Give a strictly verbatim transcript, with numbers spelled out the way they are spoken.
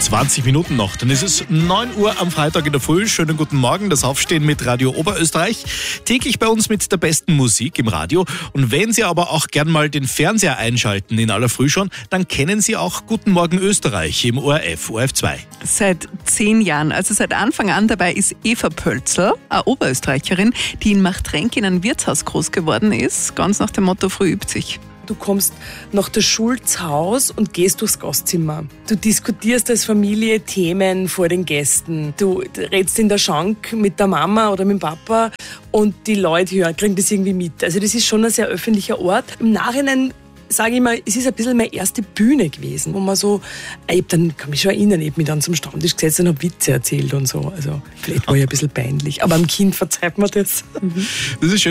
zwanzig Minuten noch. Dann ist es neun Uhr am Freitag in der Früh. Schönen guten Morgen, das Aufstehen mit Radio Oberösterreich. Täglich bei uns mit der besten Musik im Radio. Und wenn Sie aber auch gern mal den Fernseher einschalten in aller Früh schon, dann kennen Sie auch Guten Morgen Österreich im O R F, O R F zwei. Seit zehn Jahren, also seit Anfang an dabei ist Eva Pölzl, eine Oberösterreicherin, die in Machtrenk in einem Wirtshaus groß geworden ist, ganz nach dem Motto, früh übt sich. Du kommst nach der Schule zu Haus und gehst durchs Gastzimmer. Du diskutierst als Familie Themen vor den Gästen. Du redest in der Schank mit der Mama oder mit dem Papa und die Leute hören, kriegen das irgendwie mit. Also das ist schon ein sehr öffentlicher Ort. Im Nachhinein sage ich mal, es ist ein bisschen meine erste Bühne gewesen, wo man so, ich hab dann, kann mich schon erinnern, ich hab mich dann zum Stammtisch gesetzt und habe Witze erzählt und so. Also vielleicht war ich ein bisschen peinlich, aber am Kind verzeiht man das. Das ist schön.